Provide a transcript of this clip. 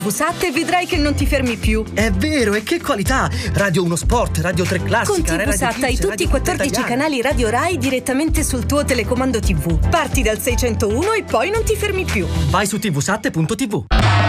TV7 e vedrai che non ti fermi più. È vero, e che qualità! Radio 1 Sport, Radio 3 Classica, con TV7 hai tutti i 14 canali Radio Rai direttamente sul tuo telecomando TV. Parti dal 601 e poi non ti fermi più. Vai su tvsat.tv.